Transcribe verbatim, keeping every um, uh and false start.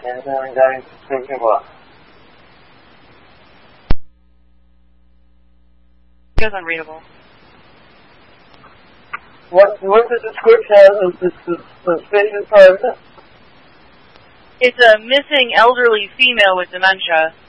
先生应该出去过。 Goes unreadable. What what's the description of the suspicious person? It's a missing elderly female with dementia.